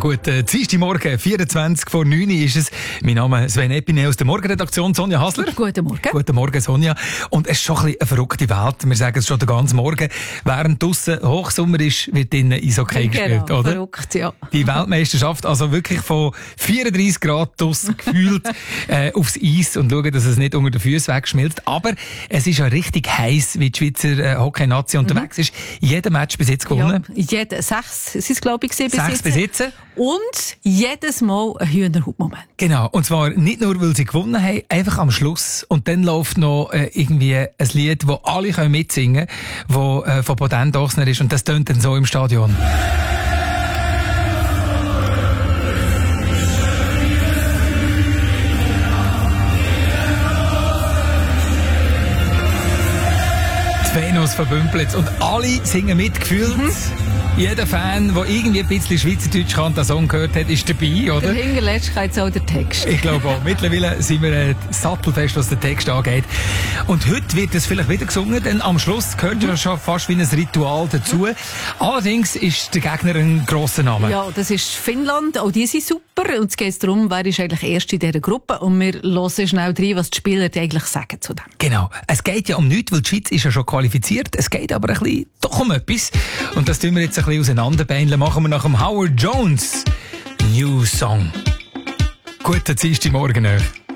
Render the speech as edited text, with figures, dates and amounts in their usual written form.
guten Dienstagmorgen, 24 vor 9 ist es. Mein Name ist Sven Epine aus der Morgenredaktion, Sonja Hasler. Guten Morgen. Guten Morgen, Sonja. Und es ist schon ein bisschen eine verrückte Welt. Wir sagen es schon den ganzen Morgen. Während draussen Hochsommer ist, wird drinnen Eishockey gespielt, oder? Verrückt, ja. Die Weltmeisterschaft, also wirklich von 34 Grad draussen gefühlt aufs Eis und schauen, dass es nicht unter den Füßen wegschmilzt. Aber es ist ja richtig heiß, wie die Schweizer Hockey-Nazi unterwegs ist. Jeder Match bis jetzt gewonnen. Ja, 6 sind es, glaube ich, bis 6 bis jetzt. Und jedes Mal ein Hühnerhautmoment. Genau. Und zwar nicht nur, weil sie gewonnen haben, einfach am Schluss. Und dann läuft noch irgendwie ein Lied, das alle mitsingen können, das von Boden Dochsner ist. Und das tönt dann so im Stadion. Die Venus von Bümplitz. Und alle singen mitgefühlt. Jeder Fan, der irgendwie ein bisschen Schweizerdeutsch kann, den Song gehört hat, ist dabei, oder? Der hinterletzt jetzt auch der Text. Ich glaube auch. Mittlerweile sind wir sattelfest, was den Text angeht. Und heute wird es vielleicht wieder gesungen, denn am Schluss gehört ja schon fast wie ein Ritual dazu. Allerdings ist der Gegner ein grosser Name. Ja, das ist Finnland. Auch die sind super. Und es geht darum, wer ist eigentlich erst in dieser Gruppe. Und wir hören schnell rein, was die Spieler eigentlich sagen zu dem. Genau. Es geht ja um nichts, weil die Schweiz ist ja schon qualifiziert. Es geht aber ein bisschen doch um etwas. Und das tun wir jetzt ein bisschen auseinanderbeineln. Machen wir nach dem Howard Jones New Song. Guten Dienstagmorgen euch.